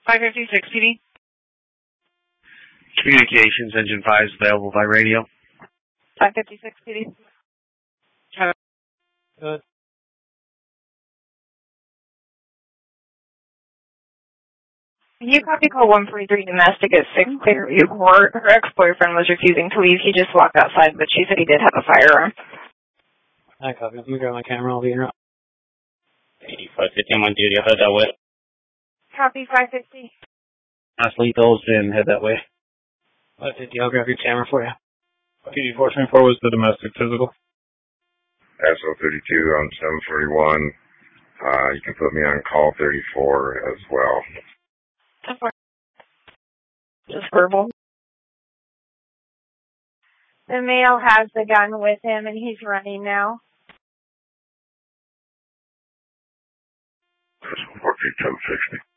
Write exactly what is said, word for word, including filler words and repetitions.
five fifty-six P D. Communications, engine five is available by radio. five fifty-six P D. Good. You copy call one forty-three domestic at six Clearview Court. Her ex-boyfriend was refusing to leave. He just walked outside, but she said he did have a firearm. I copy. Let me grab my camera. I'll be in. eighty-five fifty, I'm on duty. I'll head that way. Copy five fifty. Mass lethal's been head that way. five fifty, I'll grab your camera for you. P D four twenty-four was the domestic physical. S O thirty-two on seven forty-one. Uh, you can put me on call thirty-four as well. Just verbal. The male has the gun with him and he's running now. fourteen ten sixty.